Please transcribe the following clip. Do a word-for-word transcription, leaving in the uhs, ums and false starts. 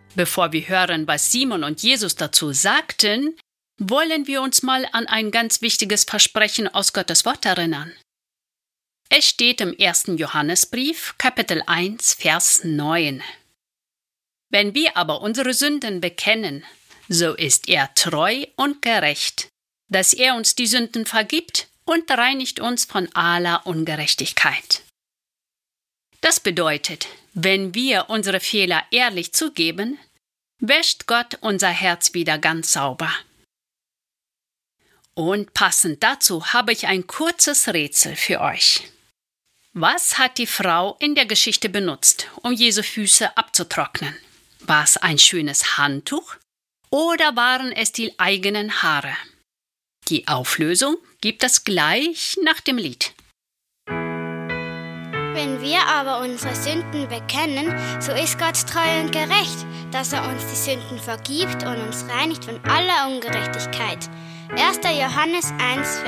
Bevor wir hören, was Simon und Jesus dazu sagten, wollen wir uns mal an ein ganz wichtiges Versprechen aus Gottes Wort erinnern. Es steht im ersten Johannesbrief, Kapitel eins, Vers neun. Wenn wir aber unsere Sünden bekennen, so ist er treu und gerecht, dass er uns die Sünden vergibt und reinigt uns von aller Ungerechtigkeit. Das bedeutet, wenn wir unsere Fehler ehrlich zugeben, wäscht Gott unser Herz wieder ganz sauber. Und passend dazu habe ich ein kurzes Rätsel für euch. Was hat die Frau in der Geschichte benutzt, um Jesu Füße abzutrocknen? War es ein schönes Handtuch oder waren es die eigenen Haare? Die Auflösung gibt es gleich nach dem Lied. Wenn wir aber unsere Sünden bekennen, so ist Gott treu und gerecht, dass er uns die Sünden vergibt und uns reinigt von aller Ungerechtigkeit. erster Johannes eins,